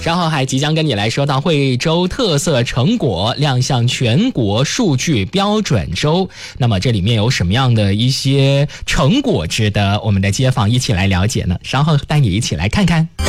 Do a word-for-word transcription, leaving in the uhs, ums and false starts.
稍后还即将跟你来说到惠州特色成果亮相全国数据标准周，那么这里面有什么样的一些成果值得我们的街坊一起来了解呢？稍后带你一起来看看。